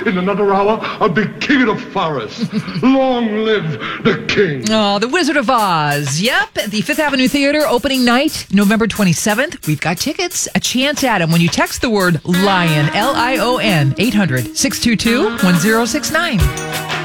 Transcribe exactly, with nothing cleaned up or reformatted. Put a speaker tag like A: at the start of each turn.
A: In another hour, I'll be king of the forest. Long live the king.
B: Oh, The Wizard of Oz. Yep, at the Fifth Avenue Theater, opening night, November twenty-seventh. We've got tickets. A chance at them when you text the word LION, L I O N, eight hundred, six two two, one zero six nine.